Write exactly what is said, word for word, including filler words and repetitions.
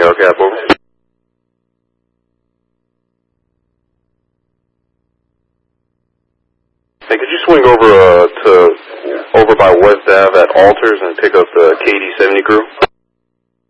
Aerocap, over. Hey, could you swing over uh, to over by West Ave at Alters and pick up the K D seventy crew?